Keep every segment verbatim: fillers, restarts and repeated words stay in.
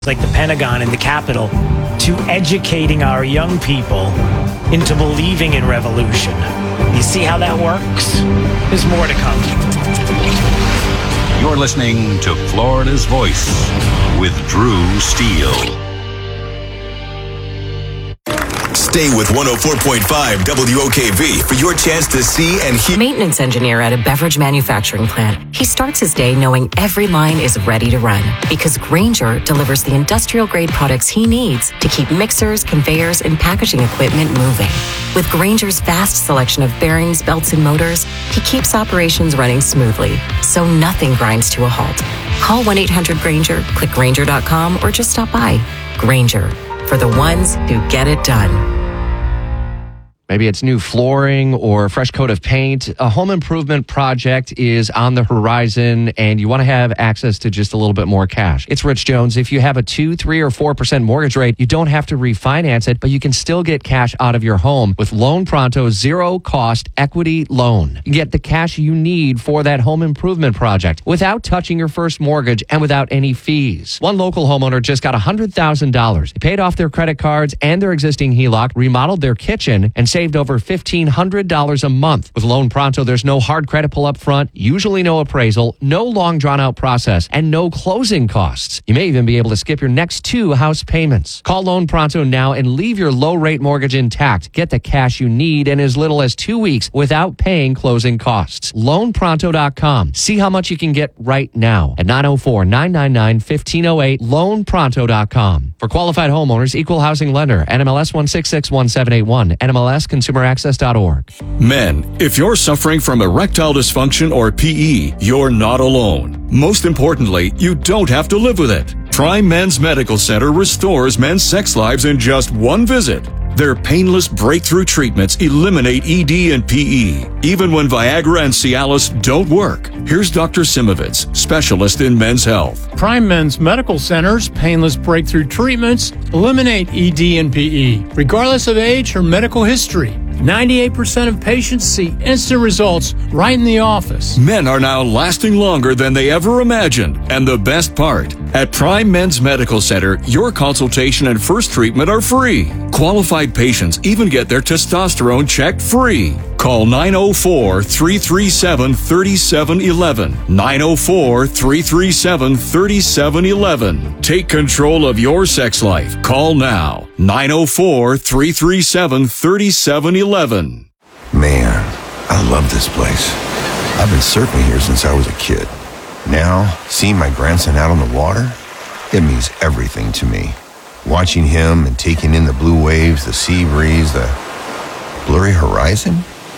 like the Pentagon and the Capitol to educating our young people into believing in revolution. You see how that works? There's more to come. You're listening to Florida's Voice with Drew Steele. Stay with one oh four point five W O K V for your chance to see and hear. Maintenance engineer at a beverage manufacturing plant. He starts his day knowing every line is ready to run because Grainger delivers the industrial grade products he needs to keep mixers, conveyors, and packaging equipment moving. With Grainger's vast selection of bearings, belts, and motors, he keeps operations running smoothly, so nothing grinds to a halt. Call one eight hundred Grainger, click Grainger dot com, or just stop by. Grainger, for the ones who get it done. Maybe it's new flooring or a fresh coat of paint. A home improvement project is on the horizon and you want to have access to just a little bit more cash. It's Rich Jones. If you have a two, three, or four percent mortgage rate, you don't have to refinance it, but you can still get cash out of your home with Loan Pronto's zero cost equity loan. You get the cash you need for that home improvement project without touching your first mortgage and without any fees. One local homeowner just got one hundred thousand dollars. They paid off their credit cards and their existing H E L O C, remodeled their kitchen, and saved saved over fifteen hundred dollars a month. With Loan Pronto, there's no hard credit pull up front, usually no appraisal, no long drawn-out process, and no closing costs. You may even be able to skip your next two house payments. Call Loan Pronto now and leave your low-rate mortgage intact. Get the cash you need in as little as two weeks without paying closing costs. loan pronto dot com. See how much you can get right now at nine oh four, nine nine nine, one five oh eight, loan pronto dot com. For qualified homeowners, equal housing lender, N M L S one six six one seven eight one, N M L S consumer access dot org. Men, if you're suffering from erectile dysfunction or P E, you're not alone. Most importantly, you don't have to live with it. Prime Men's Medical Center restores men's sex lives in just one visit. Their painless breakthrough treatments eliminate E D and P E, even when Viagra and Cialis don't work. Here's Doctor Simovitz, specialist in men's health. Prime Men's Medical Center's painless breakthrough treatments eliminate E D and P E, regardless of age or medical history. ninety-eight percent of patients see instant results right in the office. Men are now lasting longer than they ever imagined. And the best part, at Prime Men's Medical Center, your consultation and first treatment are free. Qualified patients even get their testosterone checked free. Call nine oh four, three three seven, three seven one one. nine oh four, three three seven, three seven one one. Take control of your sex life. Call now. nine oh four, three three seven, three seven one one. Man, I love this place. I've been surfing here since I was a kid. Now, seeing my grandson out on the water, it means everything to me. Watching him and taking in the blue waves, the sea breeze, the blurry horizon.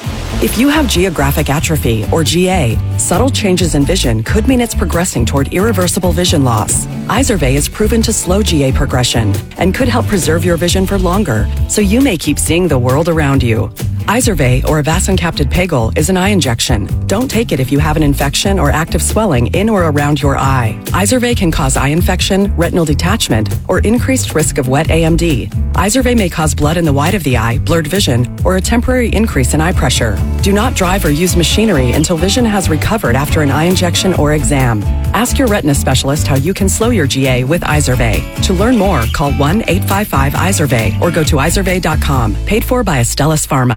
If you have geographic atrophy, or G A, subtle changes in vision could mean it's progressing toward irreversible vision loss. Izervay is proven to slow G A progression and could help preserve your vision for longer, so you may keep seeing the world around you. Izervay, or avacincaptad pegol, is an eye injection. Don't take it if you have an infection or active swelling in or around your eye. Izervay can cause eye infection, retinal detachment, or increased risk of wet A M D. Izervay may cause blood in the white of the eye, blurred vision, or a temporary increase in eye pressure. Do not drive or use machinery until vision has recovered after an eye injection or exam. Ask your retina specialist how you can slow your G A with Izervay. To learn more, call one eight five five Izervay or go to izervay dot com. Paid for by Astellas Pharma.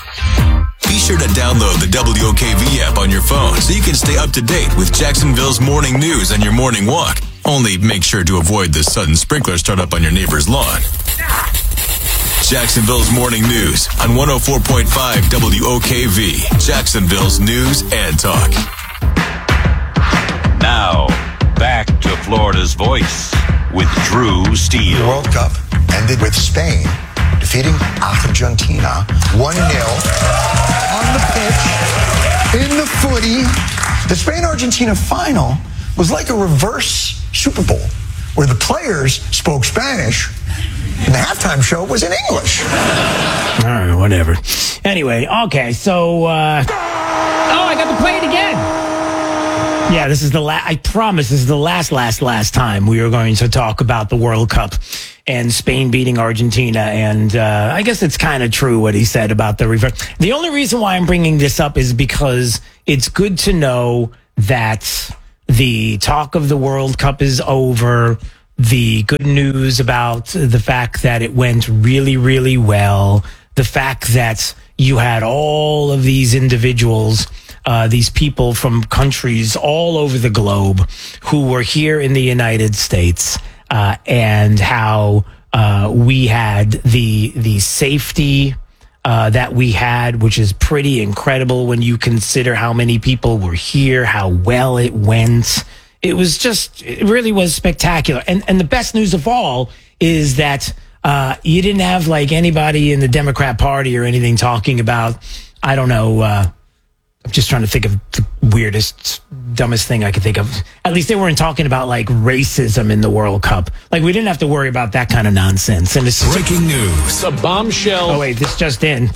Be sure to download the W O K V app on your phone so you can stay up to date with Jacksonville's morning news on your morning walk. Only make sure to avoid the sudden sprinkler startup on your neighbor's lawn. Jacksonville's morning news on one oh four point five W O K V, Jacksonville's news and talk. Now, back to Florida's Voice with Drew Steele. The World Cup ended with Spain defeating Argentina one nil on the pitch, in the footy. The Spain-Argentina final was like a reverse Super Bowl, where the players spoke Spanish and the halftime show was in English. All right, whatever. Anyway, okay, so, uh... oh, I got to play it again! Yeah, this is the last, I promise this is the last, last, last time we are going to talk about the World Cup and Spain beating Argentina. And uh, I guess it's kind of true what he said about the reverse. The only reason why I'm bringing this up is because it's good to know that the talk of the World Cup is over. the good news about the fact that it went really, really well, the fact that you had all of these individuals, uh, these people from countries all over the globe who were here in the United States, uh, and how uh, we had the the safety uh, that we had, which is pretty incredible when you consider how many people were here, how well it went. It was just, it really was spectacular. And and the best news of all is that uh, you didn't have like anybody in the Democrat Party or anything talking about, I don't know, uh, I'm just trying to think of the weirdest, dumbest thing I could think of. At least they weren't talking about like racism in the World Cup. Like we didn't have to worry about that kind of nonsense. And it's Breaking news. A bombshell. Oh, wait, this just in.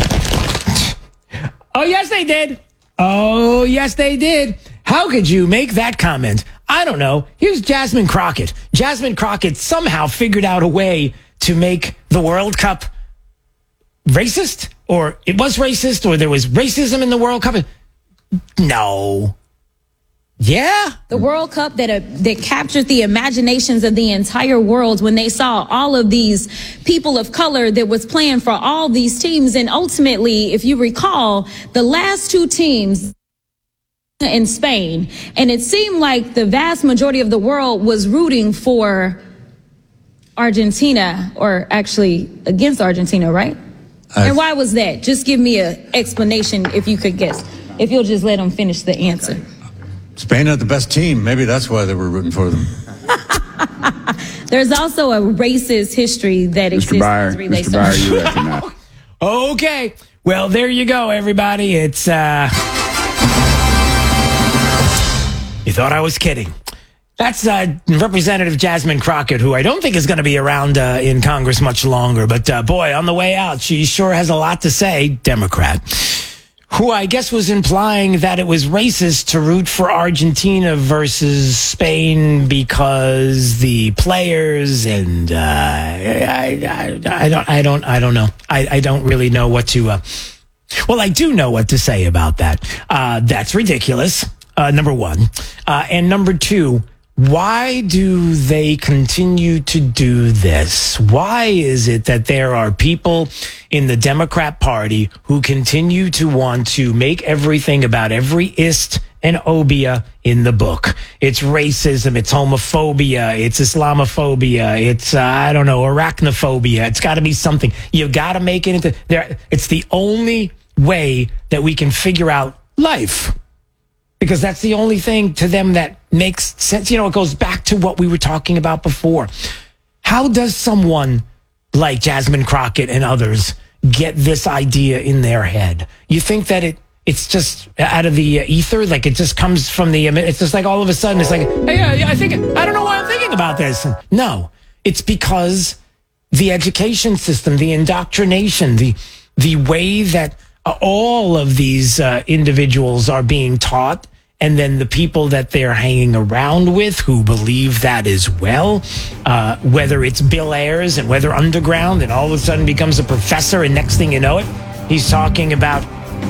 Oh, yes, they did. Oh, yes, they did. How could you make that comment? I don't know. Here's Jasmine Crockett. Jasmine Crockett somehow figured out a way to make the World Cup racist, or it was racist, or there was racism in the World Cup. No. Yeah. The World Cup that uh, that captured the imaginations of the entire world when they saw all of these people of color that was playing for all these teams. And ultimately, if you recall, the last two teams in Spain, and it seemed like the vast majority of the world was rooting for Argentina, or actually against Argentina, right? Uh, and why was that? Just give me an explanation if you could guess. If you'll just let them finish the answer. Spain had the best team. Maybe that's why they were rooting for them. There's also a racist history that Mister exists. Byer, as it relates Mister to- Byer, you recognize. Okay. Well, there you go, everybody. It's, uh... You thought I was kidding. That's uh, Representative Jasmine Crockett, who I don't think is going to be around uh, in Congress much longer. But, uh, boy, on the way out, she sure has a lot to say, Democrat, who I guess was implying that it was racist to root for Argentina versus Spain because the players and uh, I, I, I don't I don't I don't know I, I don't really know what to. Uh, well, I do know what to say about that. Uh, that's ridiculous. Uh, number one, uh, and number two. Why do they continue to do this? Why is it that there are people in the Democrat Party who continue to want to make everything about every ist and obia in the book? It's racism, it's homophobia, it's Islamophobia, it's, uh, I don't know, arachnophobia. It's got to be something. You've got to make it into there. It's the only way that we can figure out life. Because that's the only thing to them that makes sense. You know, it goes back to what we were talking about before. How does someone like Jasmine Crockett and others get this idea in their head? You think that it it's just out of the ether? Like it just comes from the, it's just like all of a sudden it's like, hey, I think, I don't know why I'm thinking about this. No, it's because the education system, the indoctrination, the the way that all of these uh, individuals are being taught, and then the people that they're hanging around with who believe that as well, uh, whether it's Bill Ayers and whether Underground, and all of a sudden becomes a professor, and next thing you know it, he's talking about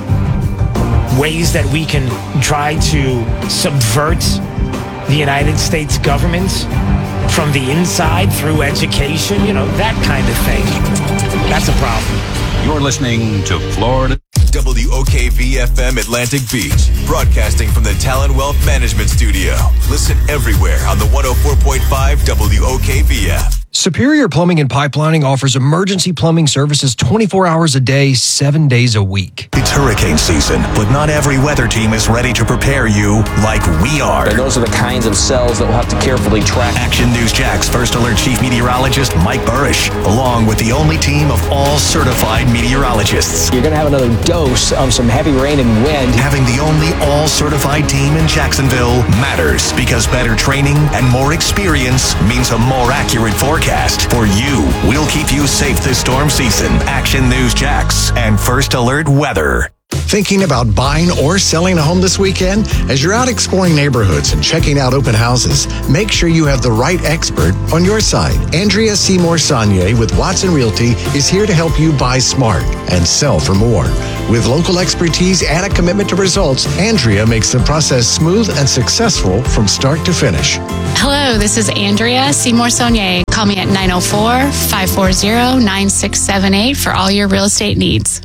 ways that we can try to subvert the United States government from the inside through education, you know, that kind of thing. That's a problem. You're listening to Florida. W O K V F M Atlantic Beach, broadcasting from the Talon Wealth Management Studio. Listen everywhere on the one oh four point five W O K V F. Superior Plumbing and Pipelining offers emergency plumbing services twenty-four hours a day, seven days a week. It's hurricane season, but not every weather team is ready to prepare you like we are. And those are the kinds of cells that we'll have to carefully track. Action News Jack's First Alert Chief Meteorologist Mike Burrish, along with the only team of all certified meteorologists. You're going to have another dose of some heavy rain and wind. Having the only all-certified team in Jacksonville matters because better training and more experience means a more accurate forecast. For you, we'll keep you safe this storm season. Action News Jax and First Alert Weather. Thinking about buying or selling a home this weekend? As you're out exploring neighborhoods and checking out open houses, make sure you have the right expert on your side. Andrea Seymour Saunier with Watson Realty is here to help you buy smart and sell for more. With local expertise and a commitment to results, Andrea makes the process smooth and successful from start to finish. Hello, this is Andrea Seymour Saunier. Call me at nine oh four, five four zero, nine six seven eight for all your real estate needs.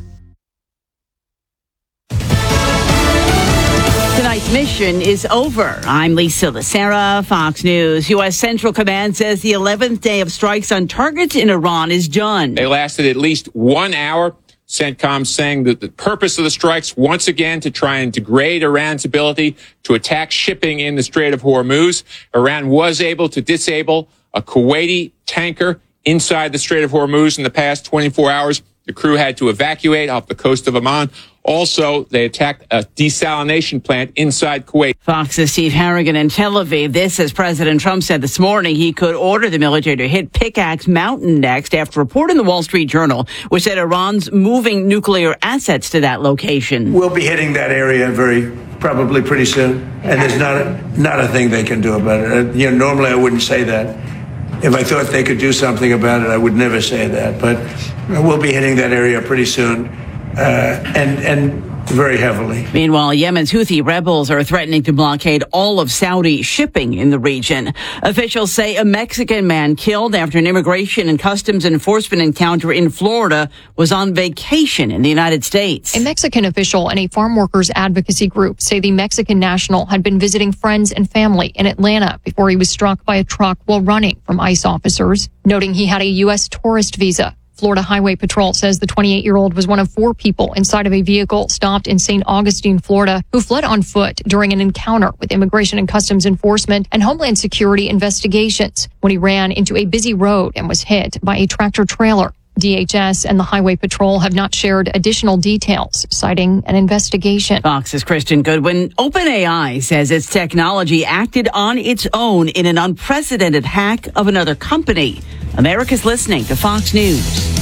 Tonight's mission is over. I'm Lisa Lacera, Fox News. U S. Central Command says the eleventh day of strikes on targets in Iran is done. They lasted at least one hour. CENTCOM saying that the purpose of the strikes, once again, to try and degrade Iran's ability to attack shipping in the Strait of Hormuz. Iran was able to disable a Kuwaiti tanker inside the Strait of Hormuz in the past twenty-four hours. The crew had to evacuate off the coast of Oman. Also, they attacked a desalination plant inside Kuwait. Fox's Steve Harrigan in Tel Aviv. This, as President Trump said this morning, he could order the military to hit Pickaxe Mountain next after a report in the Wall Street Journal, which said Iran's moving nuclear assets to that location. We'll be hitting that area very probably pretty soon, and there's not a, not a thing they can do about it. You know, normally I wouldn't say that. If I thought they could do something about it, I would never say that. But we'll be hitting that area pretty soon, uh, and and very heavily. Meanwhile, Yemen's Houthi rebels are threatening to blockade all of Saudi shipping in the region. Officials say a Mexican man killed after an immigration and customs enforcement encounter in Florida was on vacation in the United States. A Mexican official and a farm workers advocacy group say the Mexican national had been visiting friends and family in Atlanta before he was struck by a truck while running from ICE officers, noting he had a U S tourist visa. Florida Highway Patrol says the twenty-eight-year-old was one of four people inside of a vehicle stopped in Saint Augustine, Florida, who fled on foot during an encounter with Immigration and Customs Enforcement and Homeland Security investigations when he ran into a busy road and was hit by a tractor trailer. D H S and the Highway Patrol have not shared additional details, citing an investigation. Fox's Christian Goodwin. OpenAI says its technology acted on its own in an unprecedented hack of another company. America's listening to Fox News.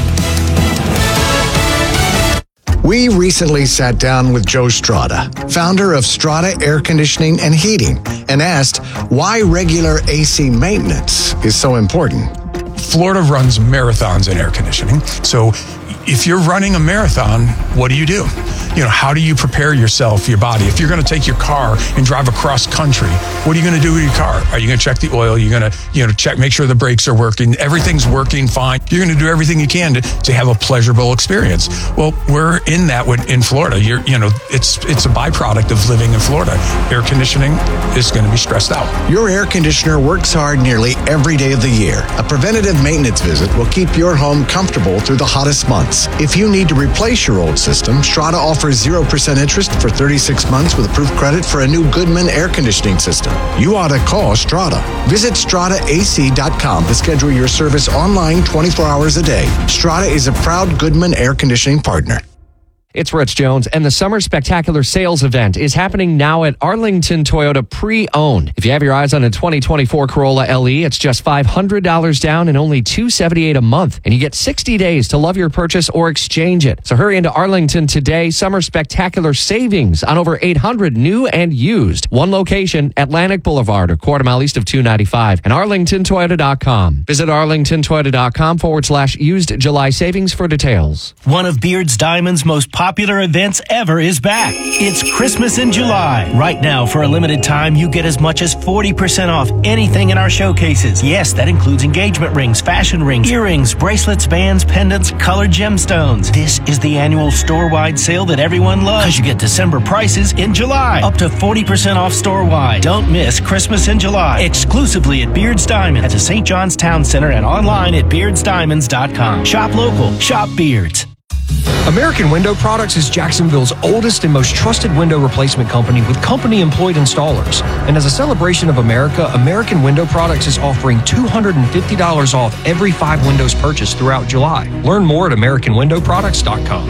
We recently sat down with Joe Strada, founder of Strada Air Conditioning and Heating, and asked why regular A C maintenance is so important. Florida runs marathons in air conditioning. So if you're running a marathon, what do you do? You know, how do you prepare yourself, your body? If you're going to take your car and drive across country, what are you going to do with your car? Are you going to check the oil? You're going to, you know, check, make sure the brakes are working. Everything's working fine. You're going to do everything you can to, to have a pleasurable experience. Well, we're in that with, in Florida. You're, you know, it's it's a byproduct of living in Florida. Air conditioning is going to be stressed out. Your air conditioner works hard nearly every day of the year. A preventative maintenance visit will keep your home comfortable through the hottest months. If you need to replace your old system, Strada offers zero percent interest for thirty-six months with approved credit for a new Goodman air conditioning system. You ought to call Strada. Visit strada a c dot com to schedule your service online twenty-four hours a day. Strada is a proud Goodman air conditioning partner. It's Rich Jones, and the Summer Spectacular Sales Event is happening now at Arlington Toyota Pre-Owned. If you have your eyes on a twenty twenty-four Corolla L E, it's just five hundred dollars down and only two hundred seventy-eight dollars a month. And you get sixty days to love your purchase or exchange it. So hurry into Arlington today. Summer Spectacular Savings on over eight hundred new and used. One location, Atlantic Boulevard, a quarter mile east of two ninety-five, and arlington toyota dot com. Visit arlington toyota dot com forward slash used July savings for details. One of Beard's Diamond's most popular events ever is back. It's Christmas in July. Right now, for a limited time, you get as much as forty percent off anything in our showcases. Yes, that includes engagement rings, fashion rings, earrings, bracelets, bands, pendants, colored gemstones. This is the annual store-wide sale that everyone loves, because you get December prices in July. Up to forty percent off store-wide. Don't miss Christmas in July. Exclusively at Beard's Diamond at the Saint John's Town Center and online at beards diamonds dot com. Shop local. Shop Beards. American Window Products is Jacksonville's oldest and most trusted window replacement company with company-employed installers. And as a celebration of America, American Window Products is offering two hundred fifty dollars off every five windows purchased throughout July. Learn more at american window products dot com.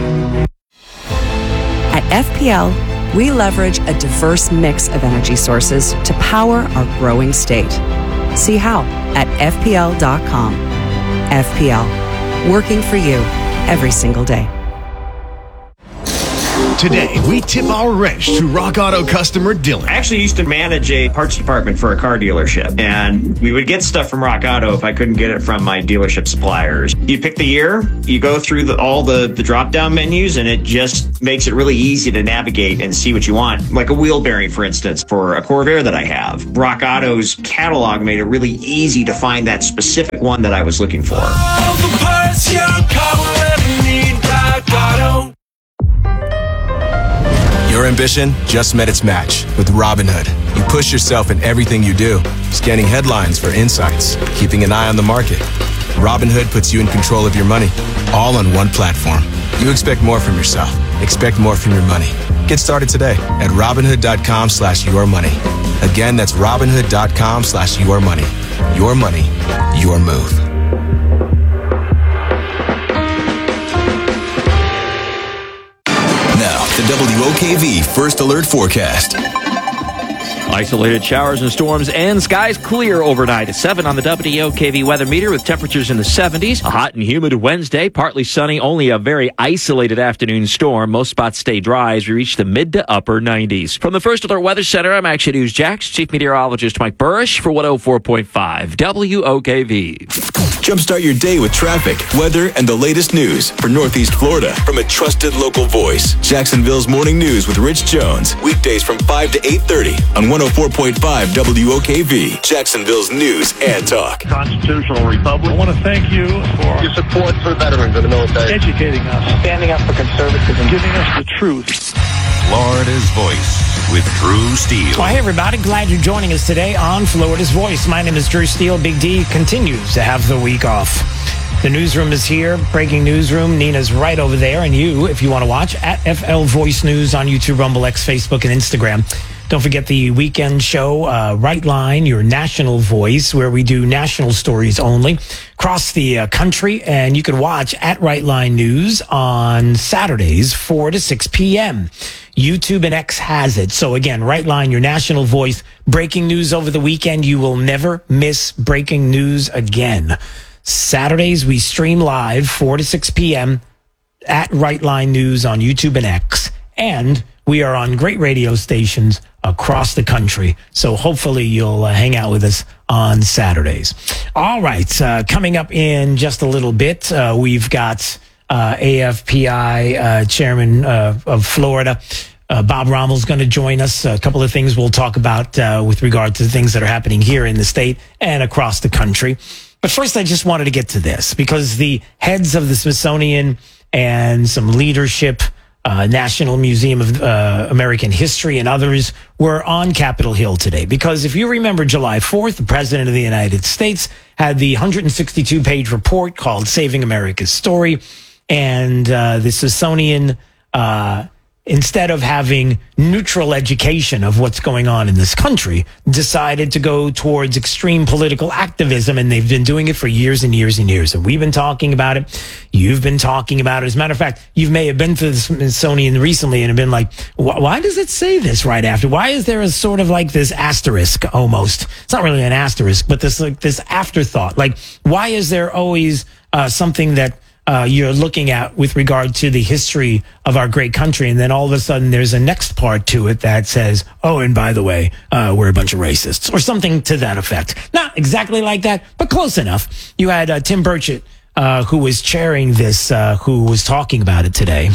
At F P L, we leverage a diverse mix of energy sources to power our growing state. See how at f p l dot com. F P L, working for you every single day. Today, we tip our wrench to Rock Auto customer Dylan. I actually used to manage a parts department for a car dealership, and we would get stuff from Rock Auto if I couldn't get it from my dealership suppliers. You pick the year, you go through the, all the, the drop-down menus, and it just makes it really easy to navigate and see what you want. Like a wheel bearing, for instance, for a Corvair that I have. Rock Auto's catalog made it really easy to find that specific one that I was looking for. All the parts your car will ever need, Rock Auto. Your ambition just met its match with Robinhood. You push yourself in everything you do, scanning headlines for insights, keeping an eye on the market. Robinhood puts you in control of your money, all on one platform. You expect more from yourself. Expect more from your money. Get started today at Robinhood.com slash your money. Again, that's Robinhood.com slash your money. Your money, your move. Now, the W O K V First Alert Forecast. Isolated showers and storms and skies clear overnight. At seven on the W O K V weather meter with temperatures in the seventies. A hot and humid Wednesday, partly sunny, only a very isolated afternoon storm. Most spots stay dry as we reach the mid to upper nineties. From the First Alert Weather Center, I'm Action News Jax Chief Meteorologist Mike Burrish for one oh four point five W O K V. Jumpstart your day with traffic, weather, and the latest news for Northeast Florida from a trusted local voice. Jacksonville's Morning News with Rich Jones. Weekdays from five to eight thirty on one oh four point five W O K V. Jacksonville's News and Talk. Constitutional Republic. I want to thank you for your support for veterans in the military. Educating us. Standing up for conservatism. Giving us the truth. Florida's Voice with Drew Steele. Well, hey, everybody. Glad you're joining us today on Florida's Voice. My name is Drew Steele. Big D continues to have the week off. The newsroom is here. Breaking newsroom. Nina's right over there. And you, if you want to watch, at F L Voice News on YouTube, Rumble, X, Facebook, and Instagram. Don't forget the weekend show, uh, Right Line, your national voice, where we do national stories only across the uh, country. And you can watch at Right Line News on Saturdays, four to six p.m. YouTube and X has it. So again, Right Line, your national voice, breaking news over the weekend. You will never miss breaking news again. Saturdays, we stream live, four to six p.m. at Right Line News on YouTube and X. And we are on great radio stations across the country. So hopefully you'll uh, hang out with us on Saturdays. All right. Uh, coming up in just a little bit, uh, we've got uh, A F P I uh, Chairman uh, of Florida, uh, Bob Rommel's going to join us. A couple of things we'll talk about uh, with regard to the things that are happening here in the state and across the country. But first, I just wanted to get to this because the heads of the Smithsonian and some leadership, Uh, National Museum of uh, American History and others were on Capitol Hill today. Because if you remember July fourth, the President of the United States had the one hundred sixty-two page report called Saving America's Story. And uh, the Smithsonian, uh, instead of having neutral education of what's going on in this country, decided to go towards extreme political activism. And they've been doing it for years and years and years. And we've been talking about it. You've been talking about it. As a matter of fact, you may have been to the Smithsonian recently and have been like, why does it say this right after? Why is there a sort of like this asterisk almost? It's not really an asterisk, but this like this afterthought. Like, why is there always uh, something that Uh, you're looking at with regard to the history of our great country, and then all of a sudden there's a next part to it that says, oh, and by the way, uh, we're a bunch of racists, or something to that effect. Not exactly like that, but close enough. You had uh, Tim Burchett, uh, who was chairing this, uh, who was talking about it today.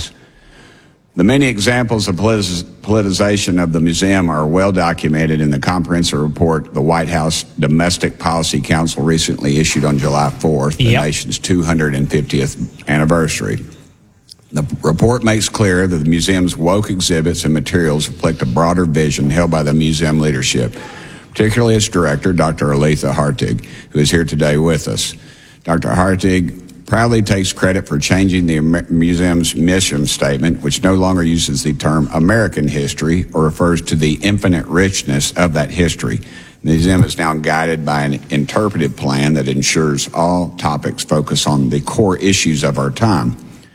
The many examples of politic- politicization of the museum are well documented in the comprehensive report the White House Domestic Policy Council recently issued on July fourth, the yep. nation's two hundred fiftieth anniversary. The report makes clear that the museum's woke exhibits and materials reflect a broader vision held by the museum leadership, particularly its director, Doctor Aletha Hartig, who is here today with us. Doctor Hartig proudly takes credit for changing the museum's mission statement, which no longer uses the term American history or refers to the infinite richness of that history. The museum is now guided by an interpretive plan that ensures all topics focus on the core issues of our time.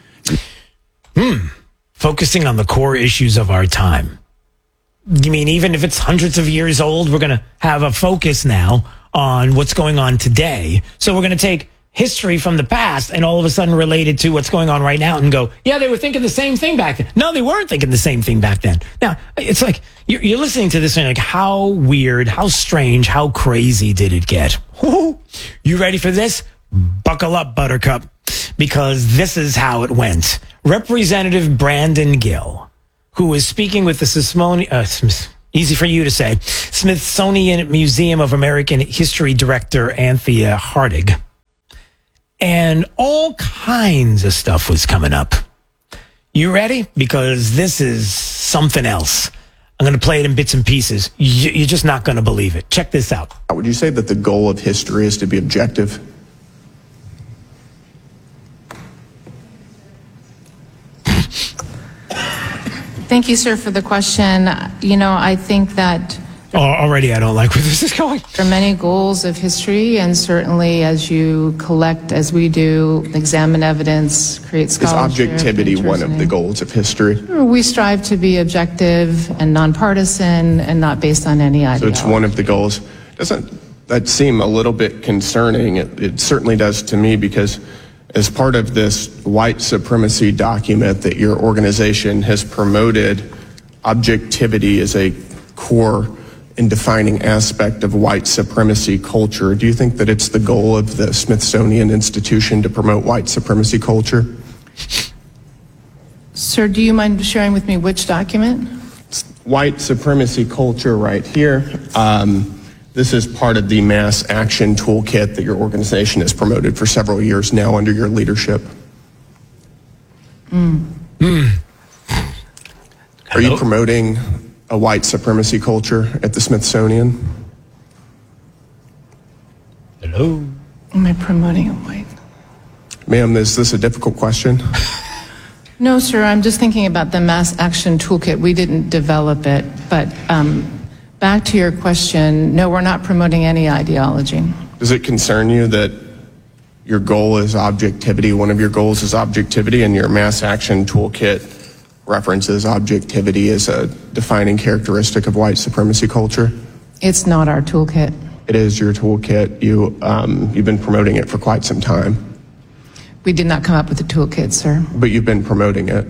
Hmm. Focusing on the core issues of our time. You mean even if it's hundreds of years old, we're going to have a focus now on what's going on today. So we're going to take history from the past and all of a sudden relate it to what's going on right now and go, yeah, they were thinking the same thing back then. No, they weren't thinking the same thing back then. Now, it's like you're, you're listening to this and like, how weird, how strange, how crazy did it get? You ready for this? Buckle up, Buttercup, because this is how it went. Representative Brandon Gill, who was speaking with the Smithsonian, uh, easy for you to say, Smithsonian Museum of American History Director Anthea Hartig. And all kinds of stuff was coming up. You ready? Because this is something else. I'm going to play it in bits and pieces. You're just not going to believe it. Check this out. Would you say that the goal of history is to be objective? Thank you, sir, for the question. You know, I think that Oh, already I don't like where this is going. there are many goals of history, and certainly as you collect, as we do, examine evidence, create Is scholarship. objectivity one of the goals of history? We strive to be objective and nonpartisan and not based on any So ideology. it's one of the goals. Doesn't that seem a little bit concerning? It, it certainly does to me, because as part of this white supremacy document that your organization has promoted, objectivity is a core and defining aspect of white supremacy culture. Do you think that it's the goal of the Smithsonian Institution to promote white supremacy culture? Sir, do you mind sharing with me which document? White supremacy culture right here. Um, this is part of the mass action toolkit that your organization has promoted for several years now under your leadership. Mm. Are you promoting a white supremacy culture at the Smithsonian? Hello? Am I promoting a white? Ma'am, is this a difficult question? No, sir, I'm just thinking about the mass action toolkit. We didn't develop it, but um, back to your question, no, we're not promoting any ideology. Does it concern you that your goal is objectivity, one of your goals is objectivity, and your mass action toolkit references objectivity as a defining characteristic of white supremacy culture? It's not our toolkit. It is your toolkit. You, um, you've been promoting it for quite some time. We did not come up with the toolkit, sir. But you've been promoting it.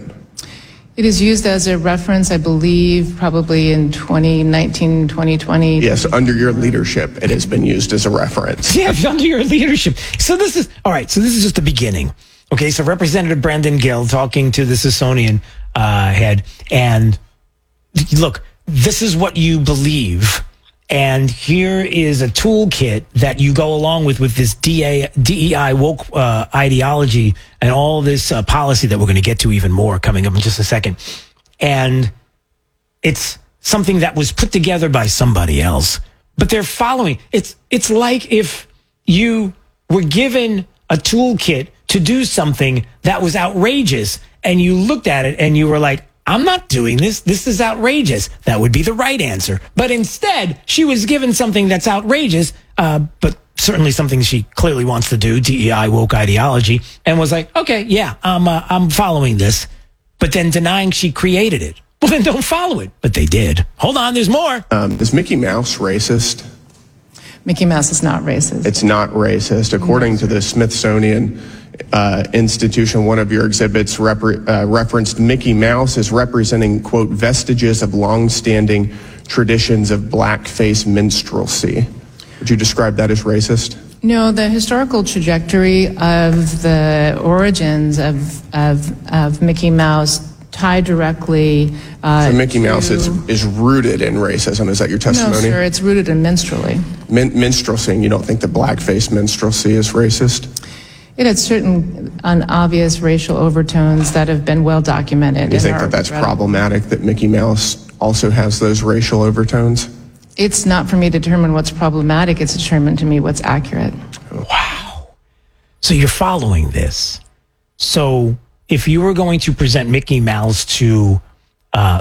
It is used as a reference, I believe, probably in twenty nineteen, twenty twenty. Yes, under your leadership, it has been used as a reference. Yeah, under your leadership. So this is, all right, so this is just the beginning. Okay, so Representative Brandon Gill talking to the Smithsonian uh, head, and look, this is what you believe, and here is a toolkit that you go along with with this D A, D E I woke uh, ideology and all this uh, policy that we're going to get to even more coming up in just a second. And it's something that was put together by somebody else, but they're following. It's it's like if you were given a toolkit to do something that was outrageous, and you looked at it and you were like, I'm not doing this. This is outrageous. That would be the right answer. But instead, she was given something that's outrageous, uh, but certainly something she clearly wants to do, D E I woke ideology, and was like, okay, yeah, I'm, uh, I'm following this, but then denying she created it. Well, then don't follow it. But they did. Hold on, there's more. Um, is Mickey Mouse racist? Mickey Mouse is not racist. It's not racist. According to the Smithsonian uh, Institution, one of your exhibits repre- uh, referenced Mickey Mouse as representing, quote, vestiges of long-standing traditions of blackface minstrelsy. Would you describe that as racist? No, the historical trajectory of the origins of, of, of Mickey Mouse tie directly uh, so Mickey to, Mouse is, is rooted in racism. Is that your testimony? No, sir, it's rooted in minstrelsy. Min- minstrelsy, and you don't think that blackface minstrelsy is racist? It had certain unobvious racial overtones that have been well documented. Do you in think our that that's regrettable- problematic, that Mickey Mouse also has those racial overtones? It's not for me to determine what's problematic. It's determined to me what's accurate. Wow. So you're following this. So if you were going to present Mickey Mouse to uh,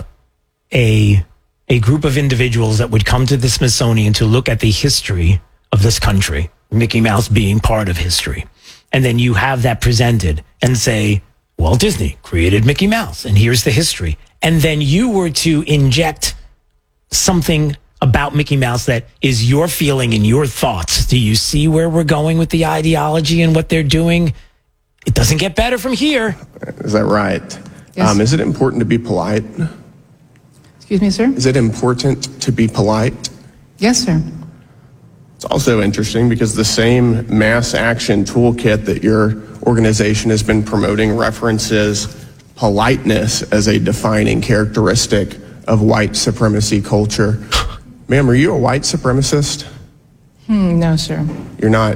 a a group of individuals that would come to the Smithsonian to look at the history of this country, Mickey Mouse being part of history, and then you have that presented and say, Walt Disney created Mickey Mouse, and here's the history, and then you were to inject something about Mickey Mouse that is your feeling and your thoughts? Do you see where we're going with the ideology and what they're doing? It doesn't get better from here. Is that right? Yes. Um, is it important to be polite? Excuse me, sir? Is it important to be polite? Yes, sir. It's also interesting because the same mass action toolkit that your organization has been promoting references politeness as a defining characteristic of white supremacy culture. Ma'am, are you a white supremacist? Hmm, no, sir. You're not.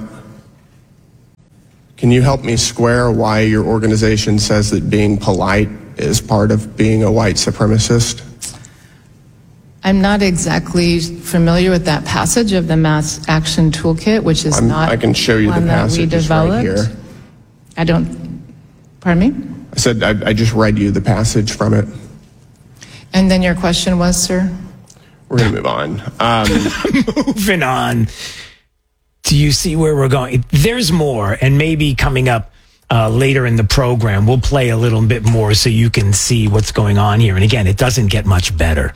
Can you help me square why your organization says that being polite is part of being a white supremacist? I'm not exactly familiar with that passage of the Mass Action Toolkit, which is I'm, not I can show you the one that we passage developed. right here. I don't, pardon me? I said I, I just read you the passage from it. And then your question was, sir? We're going to move on. Um, Moving on. Do you see where we're going? There's more, and maybe coming up uh, later in the program, we'll play a little bit more so you can see what's going on here. And again, it doesn't get much better.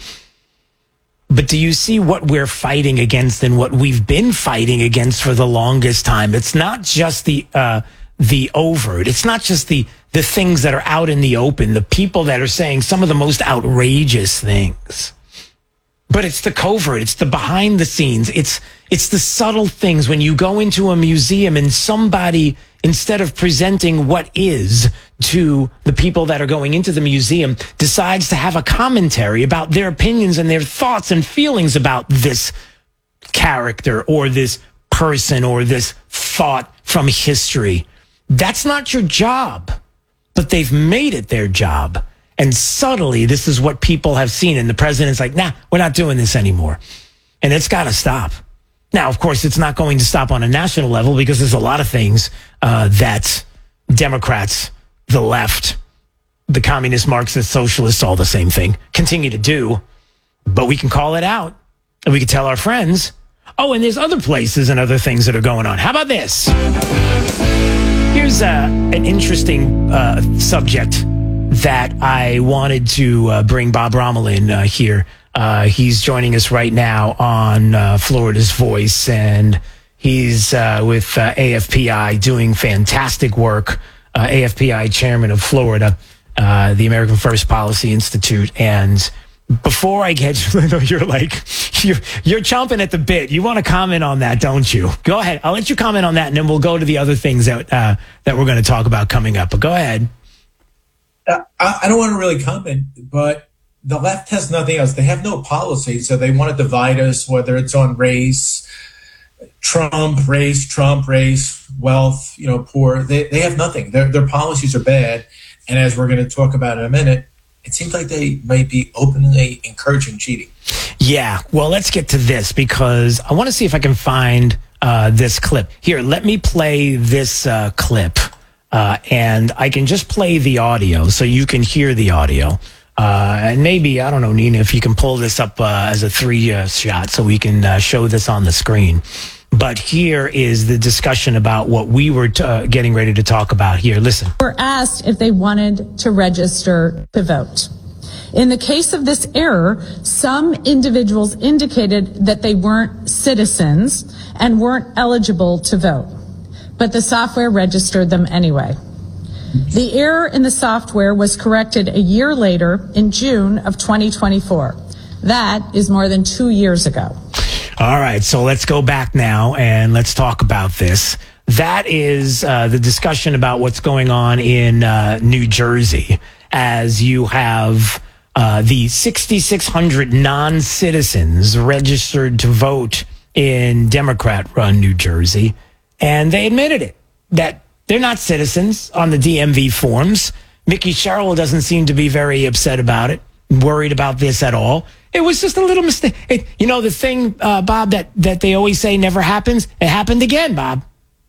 But do you see what we're fighting against and what we've been fighting against for the longest time? It's not just the uh, the overt. It's not just the the things that are out in the open, the people that are saying some of the most outrageous things. But it's the covert. It's the behind the scenes. It's it's the subtle things when you go into a museum and somebody, instead of presenting what is to the people that are going into the museum, decides to have a commentary about their opinions and their thoughts and feelings about this character or this person or this thought from history. That's not your job, but they've made it their job. And subtly, this is what people have seen. And the president's like, nah, we're not doing this anymore. And it's got to stop. Now, of course, it's not going to stop on a national level because there's a lot of things uh, that Democrats, the left, the communist, Marxist, socialists, all the same thing, continue to do. But we can call it out and we can tell our friends, oh, and there's other places and other things that are going on. How about this? Here's uh, an interesting uh, subject that I wanted to uh, bring Bob Rommel in uh, here. Uh, he's joining us right now on uh, Florida's Voice, and he's uh, with uh, A F P I doing fantastic work. Uh, A F P I chairman of Florida, uh, the American First Policy Institute. And before I get to, you're like, you're, you're chomping at the bit. You want to comment on that, don't you? Go ahead. I'll let you comment on that, and then we'll go to the other things that uh, that we're going to talk about coming up. But go ahead. I, I don't want to really comment, but the left has nothing else. They have no policy, so they want to divide us, whether it's on race, Trump, race, Trump, race, wealth, you know, poor. They they have nothing. Their their policies are bad, and as we're going to talk about in a minute, it seems like they might be openly encouraging cheating. Yeah, well, let's get to this because I want to see if I can find uh, this clip. Here, let me play this uh, clip. Uh, and I can just play the audio so you can hear the audio. Uh, and maybe, I don't know, Nina, if you can pull this up uh, as a three uh, shot so we can uh, show this on the screen. But here is the discussion about what we were t- uh, getting ready to talk about here. Listen. Were asked if they wanted to register to vote. In the case of this error, some individuals indicated that they weren't citizens and weren't eligible to vote, but the software registered them anyway. The error in the software was corrected a year later in June of twenty twenty-four. That is more than two years ago. All right, so let's go back now and let's talk about this. That is uh, the discussion about what's going on in uh, New Jersey, as you have uh, the six thousand six hundred non-citizens registered to vote in Democrat-run New Jersey. And they admitted it, that they're not citizens on the D M V forms. Mickey Sherrill doesn't seem to be very upset about it, worried about this at all. It was just a little mistake. It, you know, the thing, uh, Bob, that, that they always say never happens, it happened again, Bob.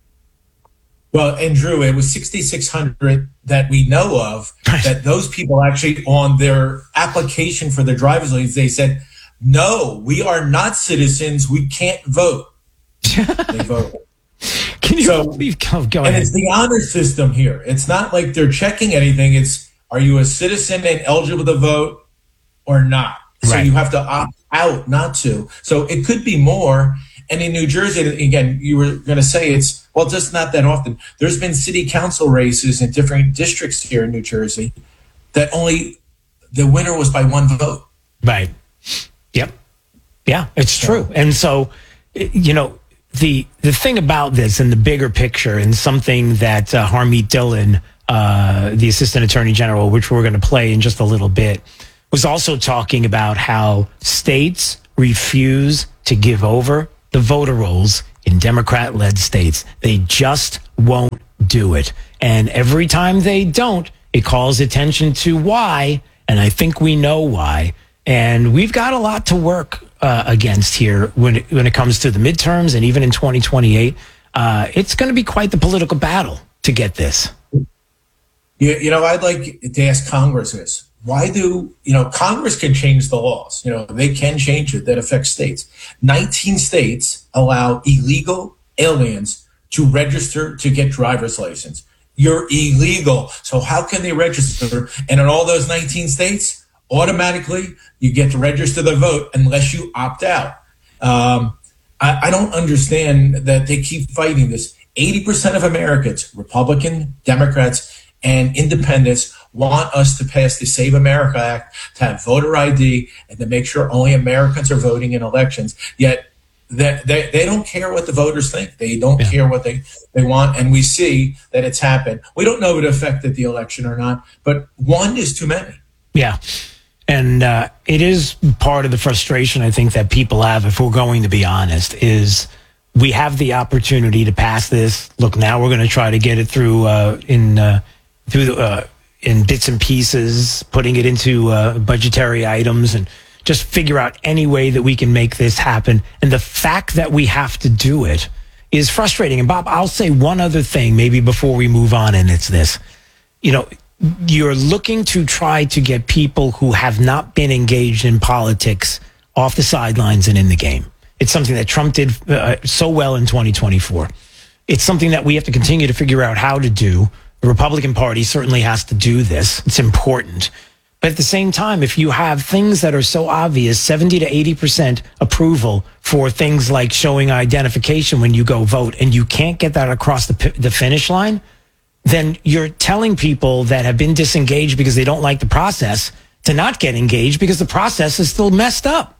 Well, and Drew, it was six thousand six hundred that we know of, that those people actually on their application for their driver's license, they said, no, we are not citizens. We can't vote. They voted. Can you so, believe? Go, go and ahead. it's the honor system here. It's not like they're checking anything. It's, are you a citizen and eligible to vote or not? So Right. you have to opt out not to. So it could be more. And in New Jersey, again, you were going to say it's, well, just not that often. There's been city council races in different districts here in New Jersey that only the winner was by one vote. Right. Yep. Yeah, it's true. And so, you know, the the thing about this and the bigger picture, and something that uh, Harmeet Dillon, uh, the Assistant Attorney General, which we're going to play in just a little bit, was also talking about how states refuse to give over the voter rolls in Democrat-led states. They just won't do it. And every time they don't, it calls attention to why, and I think we know why. And we've got a lot to work uh, against here when it, when it comes to the midterms, and even in twenty twenty-eight. Uh, it's going to be quite the political battle to get this. You, you know, I'd like to ask Congress this. Why do, you know, Congress can change the laws. You know, they can change it that affects states. nineteen states allow illegal aliens to register to get driver's license. You're illegal. So how can they register? And in all those nineteen states, automatically you get to register to vote unless you opt out. Um, I, I don't understand that they keep fighting this. eighty percent of Americans, Republican, Democrats, and independents, want us to pass the Save America Act, to have voter I D, and to make sure only Americans are voting in elections. Yet they, they, they don't care what the voters think. They don't yeah. care what they, they want. And we see that it's happened. We don't know if it affected the election or not, but one is too many. Yeah. And uh, it is part of the frustration, I think, that people have, if we're going to be honest, is we have the opportunity to pass this. Look, now we're going to try to get it through uh, in uh, through the, uh, in bits and pieces, putting it into uh, budgetary items, and just figure out any way that we can make this happen. And the fact that we have to do it is frustrating. And Bob, I'll say one other thing maybe before we move on, and it's this. You know, you're looking to try to get people who have not been engaged in politics off the sidelines and in the game. It's something that Trump did uh, so well in twenty twenty-four. It's something that we have to continue to figure out how to do. The Republican Party certainly has to do this. It's important. But at the same time, if you have things that are so obvious, seventy to eighty percent approval for things like showing identification when you go vote, and you can't get that across the, the finish line, then you're telling people that have been disengaged because they don't like the process to not get engaged because the process is still messed up.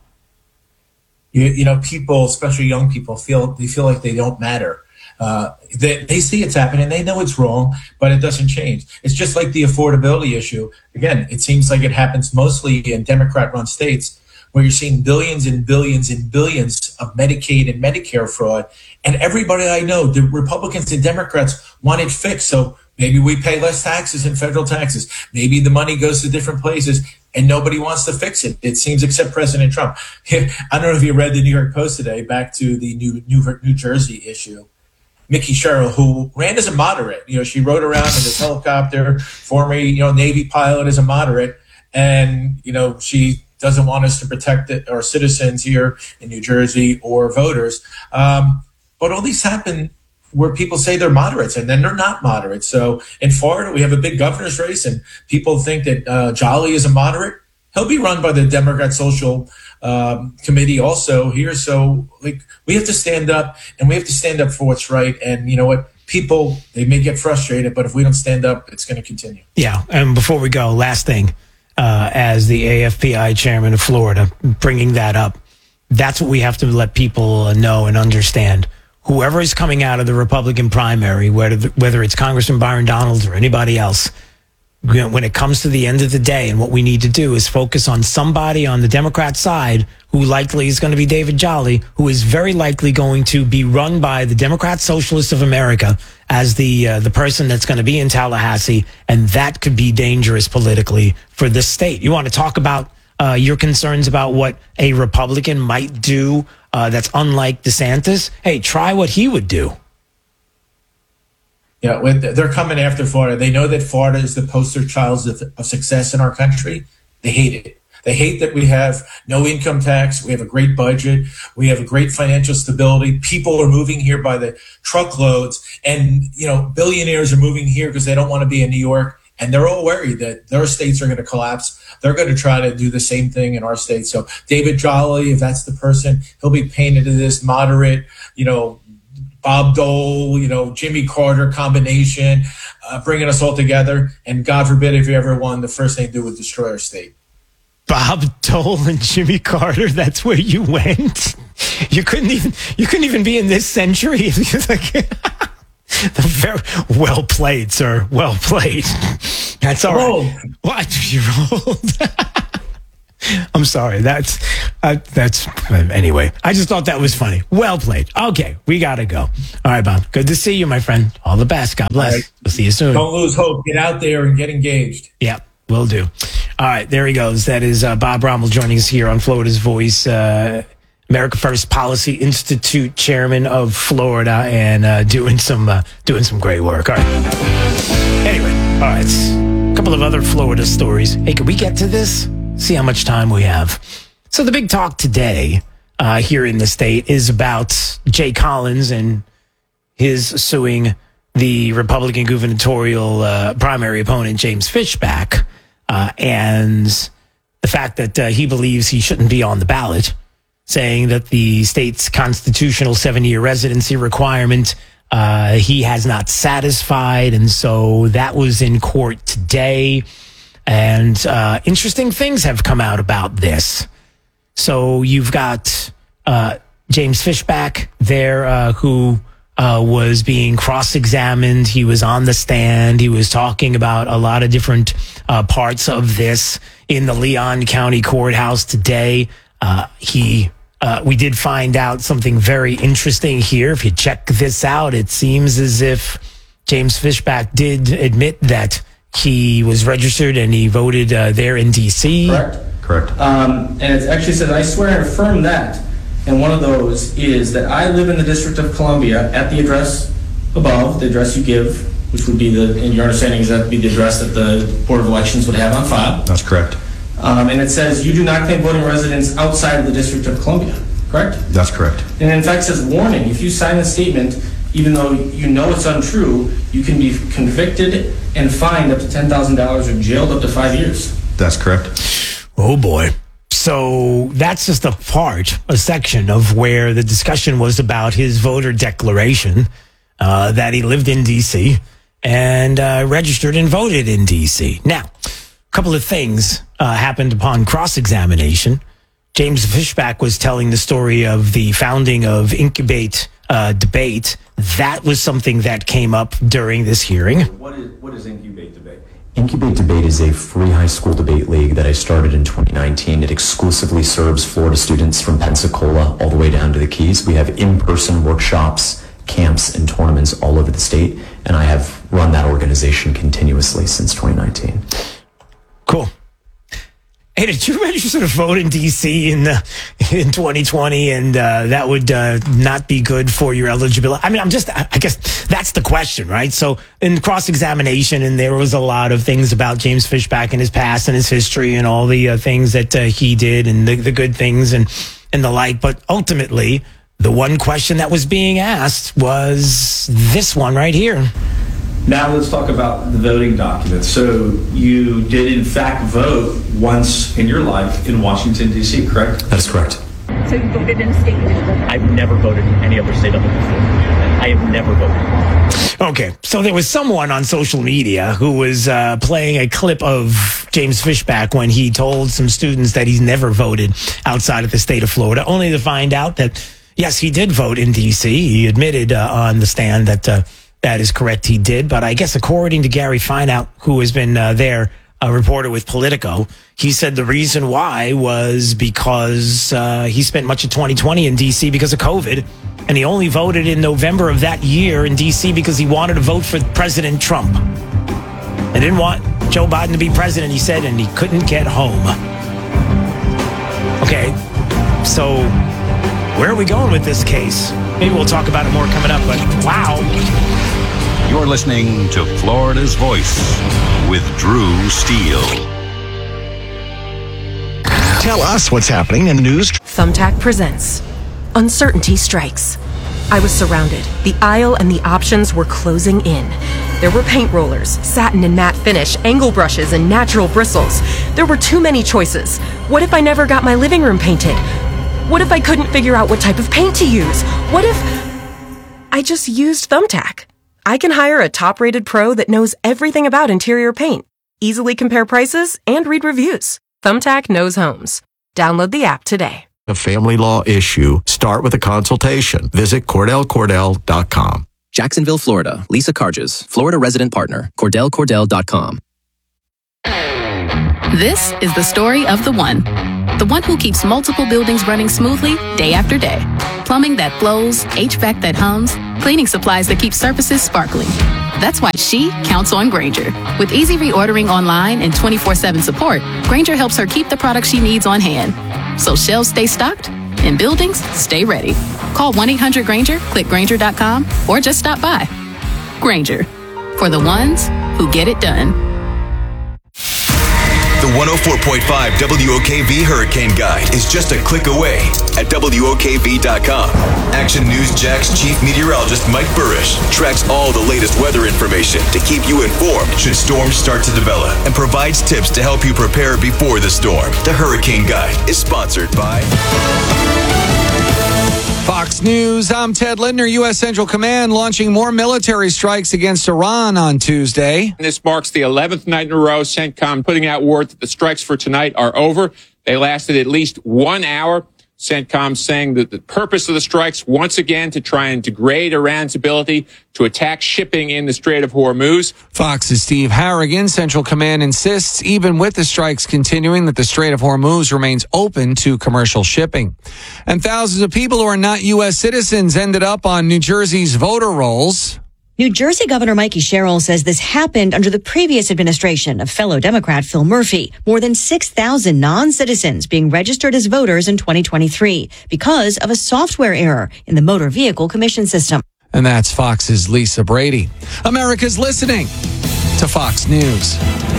You, you know, people, especially young people, feel they feel like they don't matter. Uh, they, they see it's happening, they know it's wrong, but it doesn't change. It's just like the affordability issue. Again, it seems like it happens mostly in Democrat-run states where you're seeing billions and billions and billions of Medicaid and Medicare fraud. And everybody I know, the Republicans and Democrats, want it fixed. So maybe we pay less taxes in federal taxes. Maybe the money goes to different places, and nobody wants to fix it, it seems, except President Trump. I don't know if you read the New York Post today, back to the New, New, New Jersey issue. Mickey Sherrill, who ran as a moderate, you know, she rode around in this helicopter, former, you know, Navy pilot as a moderate. And, you know, she doesn't want us to protect it, our citizens here in New Jersey or voters. Um, but all these happen where people say they're moderates and then they're not moderates. So in Florida, we have a big governor's race, and people think that uh, Jolly is a moderate. He'll be run by the Democrat Social um, Committee also here. So like, we have to stand up, and we have to stand up for what's right. And you know what? People, they may get frustrated, but if we don't stand up, it's going to continue. Yeah. And before we go, last thing, uh, as the A F P I chairman of Florida, bringing that up, that's what we have to let people know and understand. Whoever is coming out of the Republican primary, whether whether it's Congressman Byron Donalds or anybody else, when it comes to the end of the day, and what we need to do is focus on somebody on the Democrat side who likely is going to be David Jolly, who is very likely going to be run by the Democrat Socialists of America as the uh, the person that's going to be in Tallahassee, and that could be dangerous politically for this state. You want to talk about uh, your concerns about what a Republican might do uh, that's unlike DeSantis? Hey, try what he would do. Yeah, when they're coming after Florida, they know that Florida is the poster child of, of success in our country. They hate it. They hate that we have no income tax. We have a great budget. We have a great financial stability. People are moving here by the truckloads, and you know, billionaires are moving here because they don't want to be in New York And they're all worried that their states are going to collapse. They're going to try to do the same thing in our state. So David Jolly, if that's the person, he'll be painted as this moderate, you know, Bob Dole, you know, Jimmy Carter combination, uh, bringing us all together. And God forbid if you ever won, the first thing to do would destroy our state. Bob Dole and Jimmy Carter, that's where you went? You couldn't even, you couldn't even be in this century? Very well played, sir. Well played. That's all right. What? You're old. I'm sorry. That's uh, that's anyway. I just thought that was funny. Well played. Okay, we gotta go. All right, Bob. Good to see you, my friend. All the best. God bless. Right. We'll see you soon. Don't lose hope. Get out there and get engaged. Yep, will do. All right, there he goes. That is uh, Bob Rommel joining us here on Florida's Voice. Uh, America First Policy Institute chairman of Florida, and uh, doing some uh, doing some great work. All right. Anyway, all right. A couple of other Florida stories. Hey, can we get to this? See how much time we have. So the big talk today uh, here in the state is about Jay Collins and his suing the Republican gubernatorial uh, primary opponent James Fishback, uh, and the fact that uh, he believes he shouldn't be on the ballot, saying that the state's constitutional seven-year residency requirement uh, he has not satisfied. And so that was in court today. And uh, interesting things have come out about this. So you've got uh, James Fishback there uh, who uh, was being cross-examined. He was on the stand. He was talking about a lot of different uh, parts of this in the Leon County Courthouse today. Uh, he, uh, we did find out something very interesting here. If you check this out, it seems as if James Fishback did admit that he was registered and he voted uh, there in D C. Correct. Correct. Um, and it actually says, I swear and affirm that. And one of those is that I live in the District of Columbia at the address above, the address you give, which would be the, and your understanding is that would be the address that the Board of Elections would have on file. That's correct. Um, and it says you do not claim voting residence outside of the District of Columbia, correct? That's correct. And in fact, it says, warning, if you sign a statement, even though you know it's untrue, you can be convicted and fined up to ten thousand dollars or jailed up to five years. That's correct. Oh, boy. So that's just a part, a section of where the discussion was about his voter declaration, uh, that he lived in D C and uh, registered and voted in D C. Now, a couple of things uh, happened upon cross-examination. James Fishback was telling the story of the founding of Incubate uh, Debate. That was something that came up during this hearing. What is, what is Incubate Debate? Incubate Debate is a free high school debate league that I started in twenty nineteen. It exclusively serves Florida students from Pensacola all the way down to the Keys. We have in-person workshops, camps, and tournaments all over the state, and I have run that organization continuously since twenty nineteen. Cool. Hey, did you register to vote in D C in uh, in twenty twenty, and uh, that would uh, not be good for your eligibility? I mean, I'm just, I guess that's the question, right? So in cross-examination, and there was a lot of things about James Fishback and his past and his history and all the uh, things that uh, he did and the, the good things and, and the like. But ultimately, the one question that was being asked was this one right here. Now let's talk about the voting documents. So you did in fact vote once in your life in Washington, D C, correct? That is correct. So you voted in a state you didn't vote in? I've never voted in any other state other than Florida. I have never voted. Okay, so there was someone on social media who was uh, playing a clip of James Fishback when he told some students that he's never voted outside of the state of Florida, only to find out that, yes, he did vote in D C. He admitted uh, on the stand that uh, that is correct, he did. But I guess according to Gary Fineout, who has been uh, there, a reporter with Politico, he said the reason why was because uh, he spent much of twenty twenty in D C because of COVID, and he only voted in November of that year in D C because he wanted to vote for President Trump. They didn't want Joe Biden to be president, he said, and he couldn't get home. Okay, so where are we going with this case? Maybe we'll talk about it more coming up, but wow. You're listening to Florida's Voice with Drew Steele. Tell us what's happening in news. Thumbtack presents Uncertainty Strikes. I was surrounded. The aisle and the options were closing in. There were paint rollers, satin and matte finish, angle brushes, and natural bristles. There were too many choices. What if I never got my living room painted? What if I couldn't figure out what type of paint to use? What if I just used Thumbtack? I can hire a top-rated pro that knows everything about interior paint, easily compare prices, and read reviews. Thumbtack knows homes. Download the app today. A family law issue, start with a consultation. Visit Cordell Cordell dot com. Jacksonville, Florida. Lisa Carges, Florida resident partner. Cordell Cordell dot com. This is the story of the one. The one who keeps multiple buildings running smoothly day after day. Plumbing that flows, H V A C that hums, cleaning supplies that keep surfaces sparkling. That's why she counts on Grainger. With easy reordering online and twenty-four seven support, Grainger helps her keep the products she needs on hand. So shelves stay stocked and buildings stay ready. Call one eight hundred Grainger, click Grainger dot com, or just stop by. Grainger, for the ones who get it done. The one oh four point five W O K V Hurricane Guide is just a click away at W O K V dot com. Action News Jack's chief meteorologist Mike Burrish tracks all the latest weather information to keep you informed should storms start to develop and provides tips to help you prepare before the storm. The Hurricane Guide is sponsored by Fox News, I'm Ted Lindner. U S. Central Command launching more military strikes against Iran on Tuesday. This marks the eleventh night in a row CENTCOM putting out word that the strikes for tonight are over. They lasted at least one hour. CENTCOM saying that the purpose of the strikes, once again, to try and degrade Iran's ability to attack shipping in the Strait of Hormuz. Fox's Steve Harrigan. Central Command insists, even with the strikes continuing, that the Strait of Hormuz remains open to commercial shipping. And thousands of people who are not U S citizens ended up on New Jersey's voter rolls. New Jersey Governor Mikey Sherrill says this happened under the previous administration of fellow Democrat Phil Murphy. More than six thousand non-citizens being registered as voters in twenty twenty-three because of a software error in the Motor Vehicle Commission system. And that's Fox's Lisa Brady. America's listening to Fox News.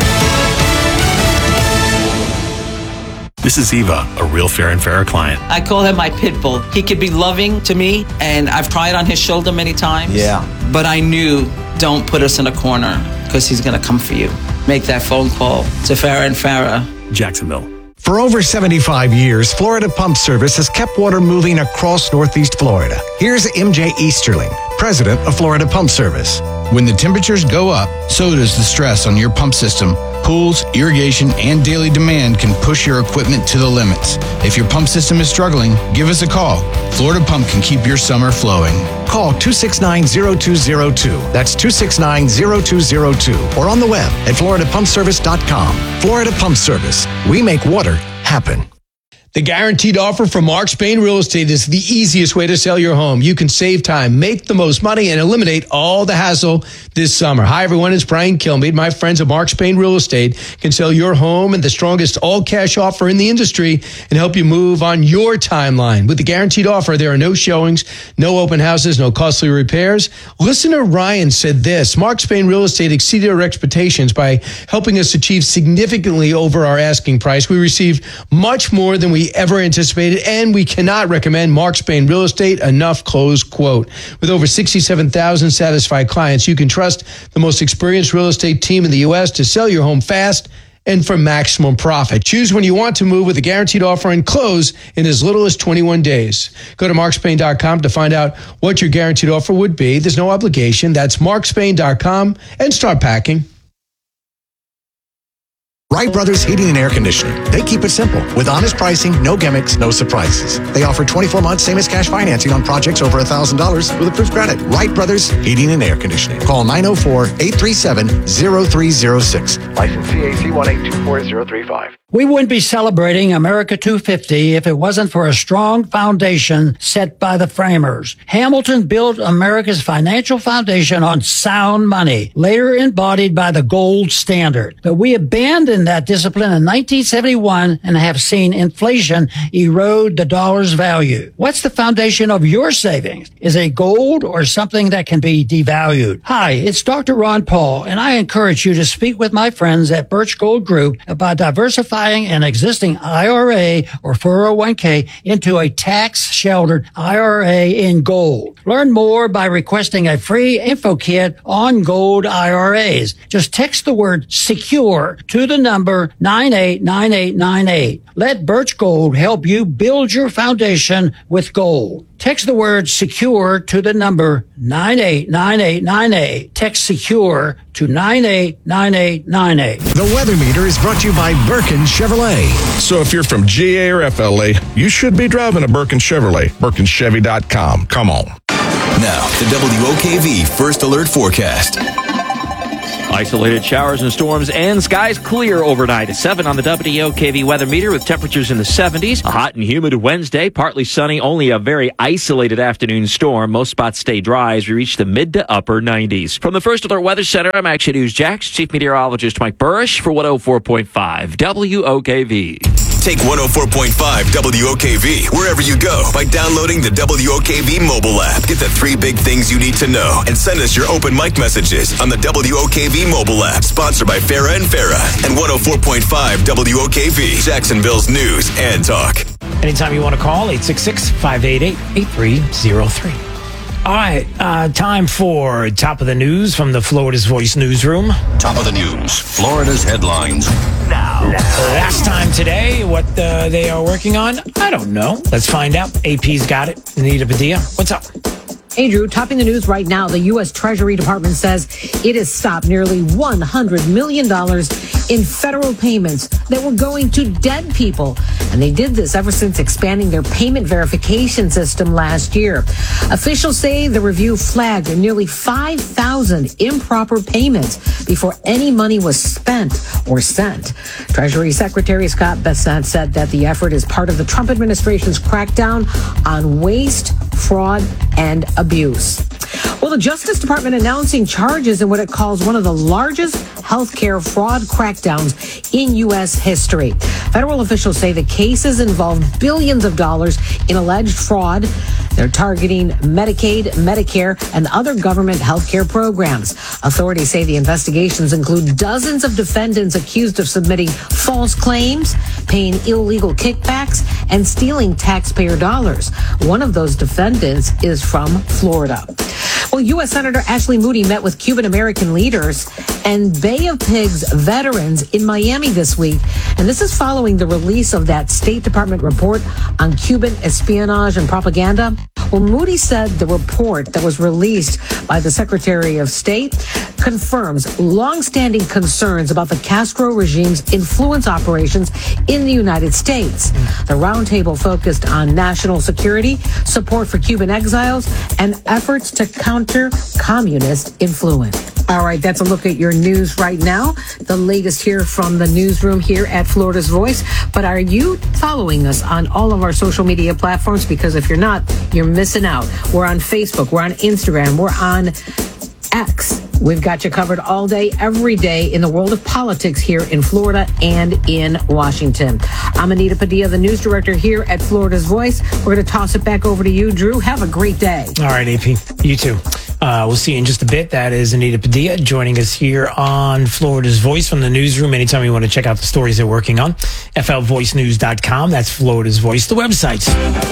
This is Eva, a real Fair and Fairer client. I call him my pit bull. He could be loving to me, and I've cried on his shoulder many times. Yeah. But I knew, don't put us in a corner, because he's going to come for you. Make that phone call to Fair and Fairer. Jacksonville. For over seventy-five years, Florida Pump Service has kept water moving across Northeast Florida. Here's M J Easterling, president of Florida Pump Service. When the temperatures go up, so does the stress on your pump system. Pools, irrigation, and daily demand can push your equipment to the limits. If your pump system is struggling, give us a call. Florida Pump can keep your summer flowing. Call two six nine, zero two zero two. That's two six nine, zero two zero two. Or on the web at florida pump service dot com. Florida Pump Service. We make water happen. The guaranteed offer from Mark Spain Real Estate is the easiest way to sell your home. You can save time, make the most money, and eliminate all the hassle this summer. Hi, everyone. It's Brian Kilmeade. My friends at Mark Spain Real Estate can sell your home and the strongest all-cash offer in the industry and help you move on your timeline. With the guaranteed offer, there are no showings, no open houses, no costly repairs. Listener Ryan said this: Mark Spain Real Estate exceeded our expectations by helping us achieve significantly over our asking price. We received much more than we ever anticipated, and we cannot recommend Mark Spain Real Estate enough, close quote. With over sixty-seven thousand satisfied clients, you can trust the most experienced real estate team in the U S to sell your home fast and for maximum profit. Choose when you want to move with a guaranteed offer and close in as little as twenty-one days. Go to mark spain dot com to find out what your guaranteed offer would be. There's no obligation. That's mark spain dot com and start packing. Wright Brothers Heating and Air Conditioning. They keep it simple with honest pricing, no gimmicks, no surprises. They offer twenty-four months same as cash financing on projects over one thousand dollars with approved credit. Wright Brothers Heating and Air Conditioning. Call nine oh four, eight three seven, zero three zero six. License C A C one eight two four zero three five. We wouldn't be celebrating America two fifty if it wasn't for a strong foundation set by the framers. Hamilton built America's financial foundation on sound money, later embodied by the gold standard. But we abandoned in that discipline in nineteen seventy-one and have seen inflation erode the dollar's value. What's the foundation of your savings? Is it gold or something that can be devalued? Hi, it's Doctor Ron Paul, and I encourage you to speak with my friends at Birch Gold Group about diversifying an existing I R A or four oh one k into a tax-sheltered I R A in gold. Learn more by requesting a free info kit on gold I R As. Just text the word SECURE to the number nine eight nine eight nine eight. Let Birch Gold help you build your foundation with gold. Text the word SECURE to the number nine eight nine eight nine eight. Text SECURE to nine eight nine eight nine eight. The Weather Meter is brought to you by Birkin Chevrolet. So if you're from G A or F L A, you should be driving a Birkin Chevrolet. Birkin Chevy dot com. Come on. Now, the W O K V First Alert Forecast. Isolated showers and storms and skies clear overnight. A seven on the W O K V weather meter with temperatures in the seventies. A hot and humid Wednesday, partly sunny, only a very isolated afternoon storm. Most spots stay dry as we reach the mid to upper nineties. From the First Alert Weather Center, I'm Action News Jax, Chief Meteorologist Mike Burrish for one oh four point five W O K V. Take one oh four point five W O K V wherever you go by downloading the W O K V mobile app. Get the three big things you need to know and send us your open mic messages on the W O K V mobile app. Sponsored by Farah and Farah and one oh four point five W O K V, Jacksonville's news and talk. Anytime you want to call, eight six six, five eight eight, eight three zero three. All right, uh, time for Top of the News from the Florida's Voice newsroom. Top of the News, Florida's headlines now. Last time today, what uh, they are working on, I don't know. Let's find out. A P's got it. Anita Padilla, what's up? Hey, Drew, topping the news right now, the U S Treasury Department says it has stopped nearly one hundred million dollars in federal payments that were going to dead people. And they did this ever since expanding their payment verification system last year. Officials say the review flagged nearly five thousand improper payments before any money was spent or sent. Treasury Secretary Scott Bessent said that the effort is part of the Trump administration's crackdown on waste, fraud, and abuse. Well, the Justice Department announcing charges in what it calls one of the largest healthcare fraud crackdowns in U S history. Federal officials say the cases involve billions of dollars in alleged fraud. They're targeting Medicaid, Medicare, and other government healthcare programs. Authorities say the investigations include dozens of defendants accused of submitting false claims, paying illegal kickbacks, and stealing taxpayer dollars. One of those defendants is from Florida. Well, U S Senator Ashley Moody met with Cuban-American leaders and Bay of Pigs veterans in Miami this week. And this is following the release of that State Department report on Cuban espionage and propaganda. Well, Moody said the report that was released by the Secretary of State confirms longstanding concerns about the Castro regime's influence operations in the United States. The roundtable focused on national security, support for Cuban exiles, and efforts to counter communist influence. All right, that's a look at your news right now. The latest here from the newsroom here at Florida's Voice. But are you following us on all of our social media platforms? Because if you're not, you're missing out. We're on Facebook. We're on Instagram. We're on X. We've got you covered all day, every day in the world of politics here in Florida and in Washington. I'm Anita Padilla, the news director here at Florida's Voice. We're going to toss it back over to you, Drew. Have a great day. All right, A P. You too. Uh, we'll see you in just a bit. That is Anita Padilla joining us here on Florida's Voice from the newsroom. Anytime you want to check out the stories they're working on, F L voice news dot com. That's Florida's Voice, the website.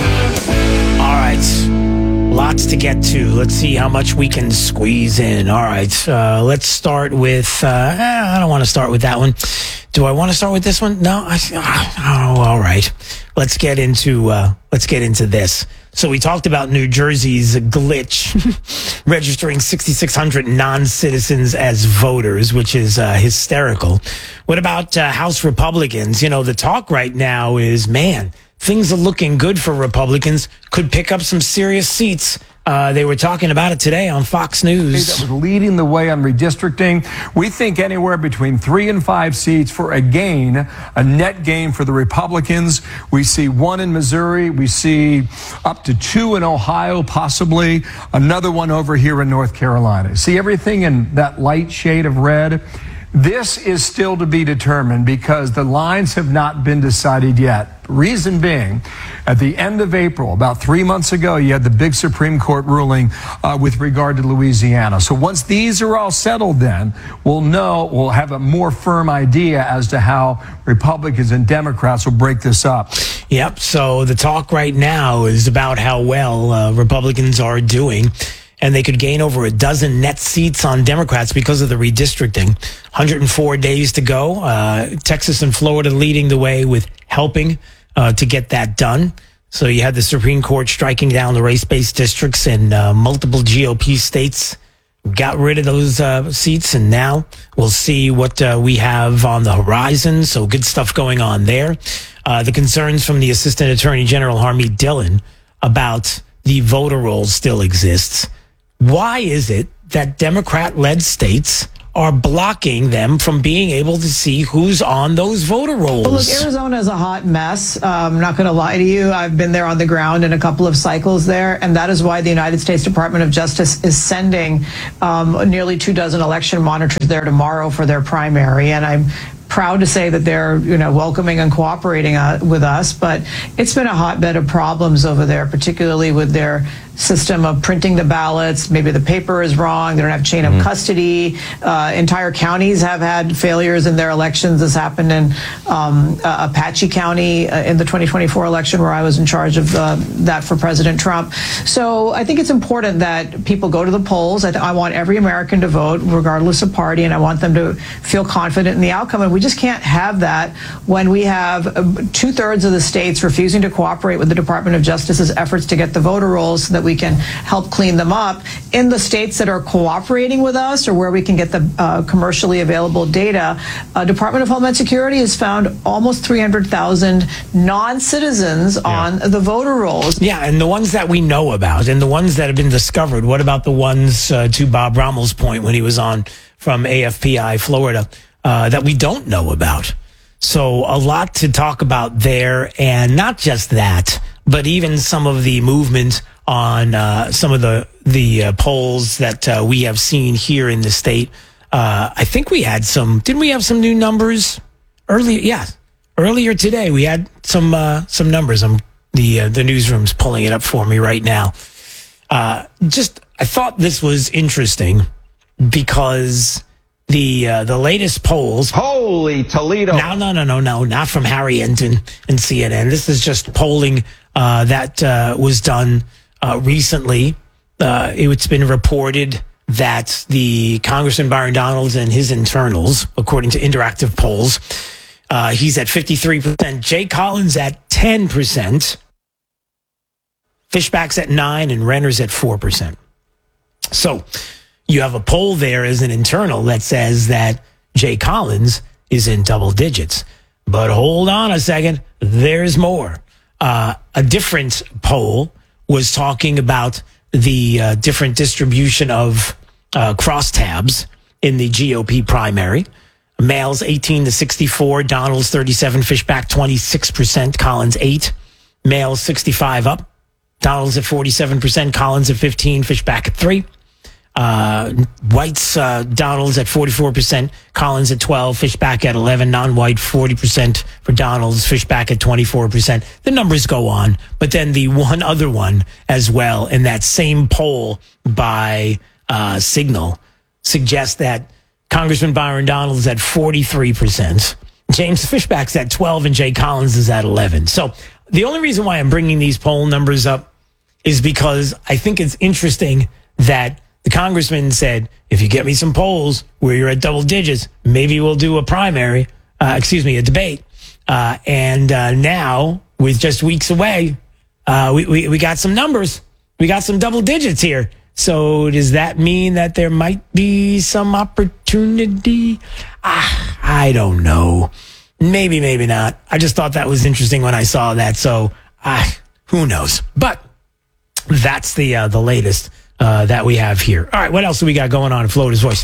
All right. Lots to get to. Let's see how much we can squeeze in. All right. Uh, let's start with, uh, I don't want to start with that one. Do I want to start with this one? No. I, oh, all right. Let's get into, uh, let's get into this. So we talked about New Jersey's glitch registering six thousand six hundred non-citizens as voters, which is uh, hysterical. What about uh, House Republicans? You know, the talk right now is, man, things are looking good for Republicans. Could pick up some serious seats. Uh, they were talking about it today on Fox News. That was leading the way on redistricting. We think anywhere between three and five seats for a gain, a net gain for the Republicans. We see one in Missouri. We see up to two in Ohio, possibly another one over here in North Carolina. See everything in that light shade of red? This is still to be determined because the lines have not been decided yet. Reason being, at the end of April, about three months ago, you had the big Supreme Court ruling uh, with regard to Louisiana. So once these are all settled, then we'll know, we'll have a more firm idea as to how Republicans and Democrats will break this up. Yep. So the talk right now is about how well uh, Republicans are doing. And they could gain over a dozen net seats on Democrats because of the redistricting. one hundred four days to go. Uh, Texas and Florida leading the way with helping uh, to get that done. So you had the Supreme Court striking down the race-based districts in uh, multiple G O P states. Got rid of those uh, seats, and now we'll see what uh, we have on the horizon. So good stuff going on there. Uh, the concerns from the Assistant Attorney General, Harmeet Dillon, about the voter rolls still exists. Why is it that Democrat-led states are blocking them from being able to see who's on those voter rolls? Well, look, Arizona is a hot mess. I'm not going to lie to you. I've been there on the ground in a couple of cycles there, and that is why the United States Department of Justice is sending um, nearly two dozen election monitors there tomorrow for their primary, and I'm proud to say that they're, you know, welcoming and cooperating uh, with us, but it's been a hotbed of problems over there, particularly with their system of printing the ballots. Maybe the paper is wrong. They don't have chain of mm-hmm. custody. Uh, entire counties have had failures in their elections. This happened in um, uh, Apache County uh, in the twenty twenty-four election, where I was in charge of uh, that for President Trump. So I think it's important that people go to the polls. I, th- I want every American to vote, regardless of party, and I want them to feel confident in the outcome. And we just can't have that when we have uh, two-thirds of the states refusing to cooperate with the Department of Justice's efforts to get the voter rolls so that we can help clean them up. In the states that are cooperating with us, or where we can get the uh, commercially available data, uh, Department of Homeland Security has found almost three hundred thousand non-citizens yeah. on the voter rolls. Yeah, and the ones that we know about, and the ones that have been discovered, what about the ones, uh, to Bob Rommel's point when he was on from A F P I Florida, uh, that we don't know about? So a lot to talk about there, and not just that, but even some of the movement on uh, some of the the uh, polls that uh, we have seen here in the state. Uh, I think we had some, didn't we have some new numbers earlier? Yeah, earlier today we had some uh, some numbers. I'm, the, uh, the newsroom's pulling it up for me right now. Uh, just, I thought this was interesting because the uh, the latest polls. Holy Toledo. No, no, no, no, no, not from Harry Enton and C N N. This is just polling uh, that uh, was done Uh, recently. Uh, it's been reported that the Congressman Byron Donalds and his internals, according to interactive polls, uh, he's at fifty-three percent. Jay Collins at ten percent. Fishback's at nine and Renner's at four percent. So you have a poll there as an internal that says that Jay Collins is in double digits. But hold on a second. There's more. Uh, a different poll was talking about the uh, different distribution of uh, crosstabs in the G O P primary. Males eighteen to sixty-four, Donalds thirty-seven, Fishback twenty-six percent, Collins eight. Males sixty-five up, Donalds at forty-seven percent, Collins at fifteen, Fishback at three. Uh, whites, uh, Donalds at forty-four percent, Collins at twelve, Fishback at eleven, non-white forty percent for Donalds, Fishback at twenty-four percent. The numbers go on, but then the one other one as well in that same poll by uh, Signal suggests that Congressman Byron Donalds at forty-three percent, James Fishback's at twelve, and Jay Collins is at eleven. So the only reason why I'm bringing these poll numbers up is because I think it's interesting that the congressman said, if you get me some polls where you're at double digits, maybe we'll do a primary, uh, excuse me, a debate. Uh, and uh, now, with just weeks away, uh, we, we, we got some numbers. We got some double digits here. So does that mean that there might be some opportunity? Ah, I don't know. Maybe, maybe not. I just thought that was interesting when I saw that. So ah, who knows? But that's the uh, the latest. Uh, that we have here. All right, what else do we got going on in Florida's Voice?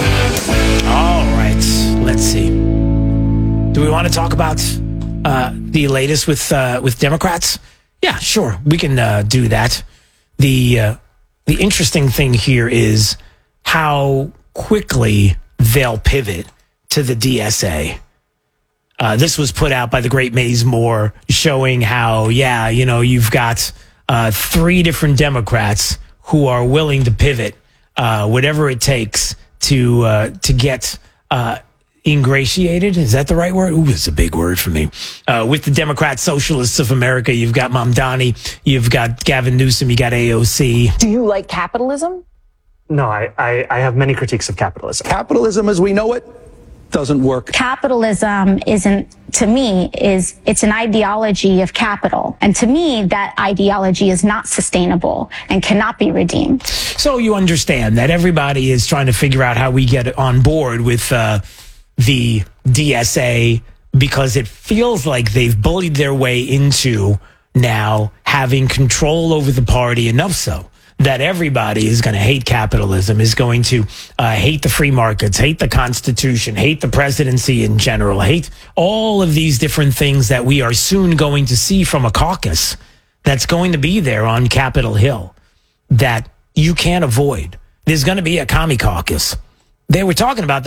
All right, let's see. Do we want to talk about uh, the latest with uh, with Democrats? Yeah, sure, we can uh, do that. The uh, the interesting thing here is how quickly they'll pivot to the D S A. Uh, this was put out by the great Mays Moore, showing how, yeah, you know, you've got uh, three different Democrats who are willing to pivot, uh, whatever it takes to uh, to get uh, ingratiated. Is that the right word? Ooh, it's a big word for me. Uh, with the Democrat Socialists of America, you've got Mamdani, you've got Gavin Newsom, you got A O C. Do you like capitalism? No, I, I, I have many critiques of capitalism. Capitalism as we know it doesn't work. Capitalism isn't, to me, is it's an ideology of capital. And to me, that ideology is not sustainable and cannot be redeemed. So you understand that everybody is trying to figure out how we get on board with uh, the D S A, because it feels like they've bullied their way into now having control over the party, enough so that everybody is going to hate capitalism, is going to uh, hate the free markets, hate the Constitution, hate the presidency in general, hate all of these different things that we are soon going to see from a caucus that's going to be there on Capitol Hill that you can't avoid. There's going to be a commie caucus. They were talking about that.